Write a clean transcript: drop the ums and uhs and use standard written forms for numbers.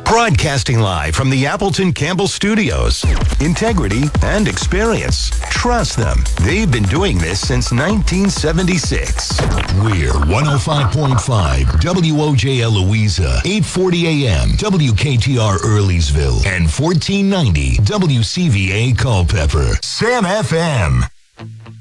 Broadcasting live from the Appleton Campbell Studios. Integrity and experience. Trust them. They've been doing this since 1976. We're 105.5 WOJL Louisa, 840 AM WKTR Earleysville, and 1490 WCVA Culpeper. Sam FM.